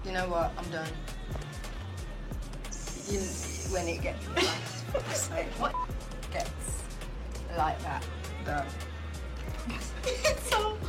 You know what? I'm done. You, when it gets like, what gets like that, done. It's so